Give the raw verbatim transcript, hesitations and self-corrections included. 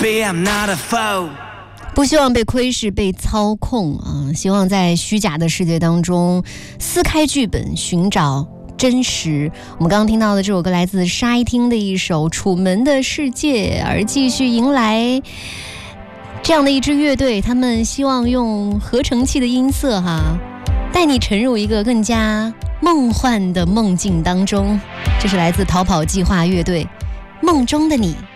Baby, I'm not a foe。 不希望被窥视、被操控啊！希望在虚假的世界当中撕开剧本，寻找真实。我们刚刚听到的这首歌来自沙一汀的一首《楚门的世界》，而继续迎来这样的一支乐队，他们希望用合成器的音色哈，带你沉入一个更加梦幻的梦境当中。这是来自逃跑计划乐队《梦中的你》。